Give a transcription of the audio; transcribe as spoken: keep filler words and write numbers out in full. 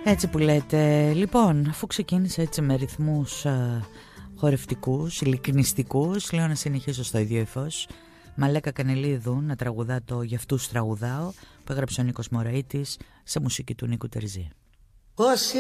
Έτσι που λέτε. Λοιπόν, αφού ξεκίνησα έτσι με ρυθμούς α, χορευτικούς, ειλικνιστικούς, λέω να συνεχίσω στο ίδιο ύφος. Μαλέκα Κανελίδου να τραγουδά το «Για αυτούς τραγουδάω» που έγραψε ο Νίκος Μωραΐτης σε μουσική του Νίκου Τερζή. Όσοι